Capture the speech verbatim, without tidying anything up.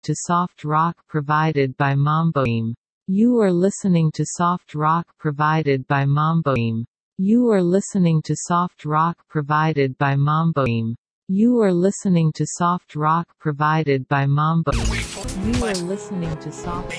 to soft rock provided by Mamboim. You are listening to soft rock provided by Mamboim. You are listening to soft rock provided by Mamboim. You are listening to soft rock provided by Mamboim. You are listening to soft